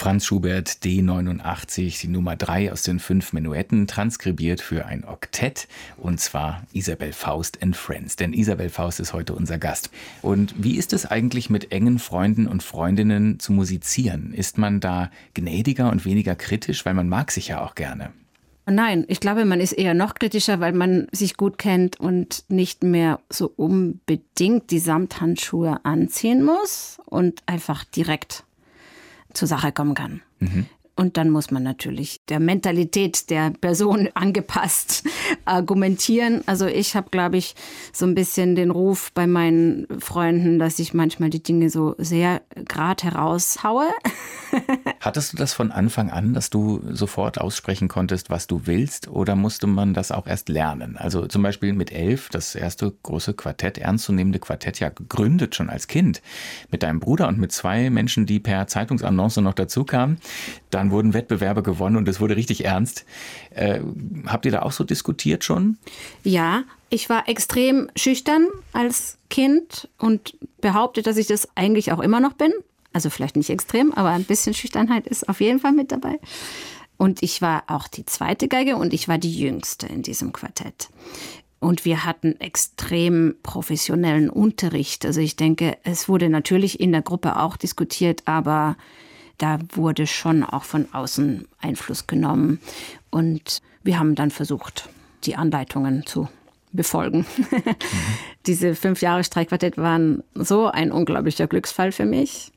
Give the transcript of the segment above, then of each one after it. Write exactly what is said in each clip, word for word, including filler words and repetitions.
Franz Schubert D neunundachtzig, die Nummer drei aus den fünf Menuetten, transkribiert für ein Oktett, und zwar Isabel Faust and Friends. Denn Isabel Faust ist heute unser Gast. Und wie ist es eigentlich, mit engen Freunden und Freundinnen zu musizieren? Ist man da gnädiger und weniger kritisch, weil man mag sich ja auch gerne? Nein, ich glaube, man ist eher noch kritischer, weil man sich gut kennt und nicht mehr so unbedingt die Samthandschuhe anziehen muss und einfach direkt zur Sache kommen kann. Mhm. Und dann muss man natürlich der Mentalität der Person angepasst argumentieren. Also ich habe, glaube ich, so ein bisschen den Ruf bei meinen Freunden, dass ich manchmal die Dinge so sehr gerade heraushaue. Hattest du das von Anfang an, dass du sofort aussprechen konntest, was du willst, oder musste man das auch erst lernen? Also zum Beispiel mit elf, das erste große Quartett, ernstzunehmende Quartett, ja gegründet schon als Kind, mit deinem Bruder und mit zwei Menschen, die per Zeitungsannonce noch dazu kamen. Dann wurden Wettbewerbe gewonnen und es wurde richtig ernst. Äh, habt ihr da auch so diskutiert schon? Ja, ich war extrem schüchtern als Kind und behaupte, dass ich das eigentlich auch immer noch bin. Also vielleicht nicht extrem, aber ein bisschen Schüchternheit ist auf jeden Fall mit dabei. Und ich war auch die zweite Geige und ich war die Jüngste in diesem Quartett. Und wir hatten extrem professionellen Unterricht. Also ich denke, es wurde natürlich in der Gruppe auch diskutiert, aber da wurde schon auch von außen Einfluss genommen. Und wir haben dann versucht, die Anleitungen zu befolgen. Mhm. Diese fünf Jahre Streichquartett waren so ein unglaublicher Glücksfall für mich.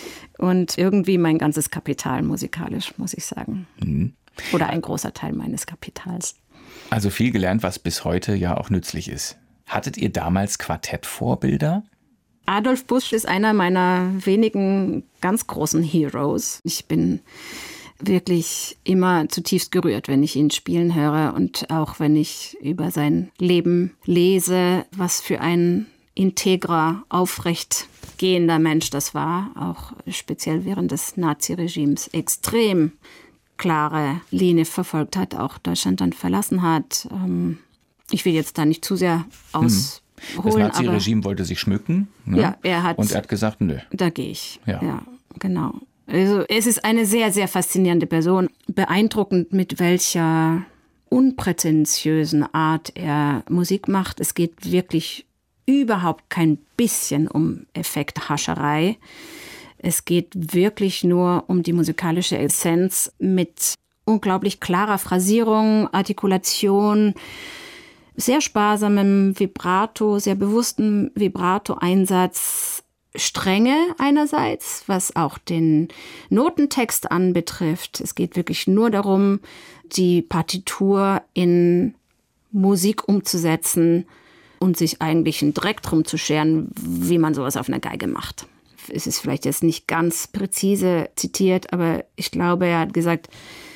Und irgendwie mein ganzes Kapital musikalisch, muss ich sagen. Mhm. Oder ein großer Teil meines Kapitals. Also viel gelernt, was bis heute ja auch nützlich ist. Hattet ihr damals Quartettvorbilder? Adolf Busch ist einer meiner wenigen ganz großen Heroes. Ich bin wirklich immer zutiefst gerührt, wenn ich ihn spielen höre und auch wenn ich über sein Leben lese, was für ein integrer, aufrecht gehender Mensch das war, auch speziell während des Naziregimes extrem klare Linie verfolgt hat, auch Deutschland dann verlassen hat. Ich will jetzt da nicht zu sehr aus... Hm. Das Nazi-Regime wollte sich schmücken, ne? Ja, er hat, und er hat gesagt, nö. Da gehe ich. Ja. ja, genau. Also es ist eine sehr, sehr faszinierende Person. Beeindruckend, mit welcher unprätentiösen Art er Musik macht. Es geht wirklich überhaupt kein bisschen um Effekthascherei. Es geht wirklich nur um die musikalische Essenz mit unglaublich klarer Phrasierung, Artikulation, sehr sparsamem Vibrato, sehr bewusstem Vibrato-Einsatz, Strenge einerseits, was auch den Notentext anbetrifft. Es geht wirklich nur darum, die Partitur in Musik umzusetzen und sich eigentlich einen Dreck drum zu scheren, wie man sowas auf einer Geige macht. Es ist vielleicht jetzt nicht ganz präzise zitiert, aber ich glaube, er hat gesagt,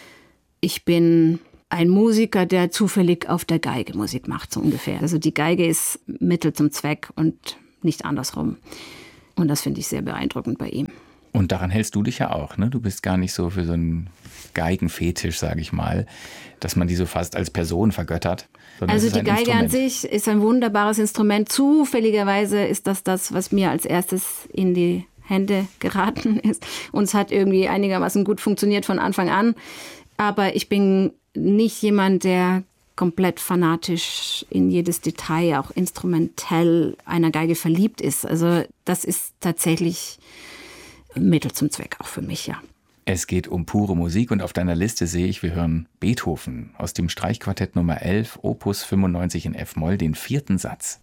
ich bin ein Musiker, der zufällig auf der Geige Musik macht, so ungefähr. Also die Geige ist Mittel zum Zweck und nicht andersrum. Und das finde ich sehr beeindruckend bei ihm. Und daran hältst du dich ja auch, ne? Du bist gar nicht so für so einen Geigenfetisch, sage ich mal, dass man die so fast als Person vergöttert. Also die Geige Instrument an sich ist ein wunderbares Instrument. Zufälligerweise ist das das, was mir als erstes in die Hände geraten ist. Und es hat irgendwie einigermaßen gut funktioniert von Anfang an. Aber ich bin nicht jemand, der komplett fanatisch in jedes Detail, auch instrumentell einer Geige verliebt ist. Also das ist tatsächlich Mittel zum Zweck auch für mich, ja. Es geht um pure Musik und auf deiner Liste sehe ich, wir hören Beethoven aus dem Streichquartett Nummer elf, Opus fünfundneunzig in F-Moll, den vierten Satz.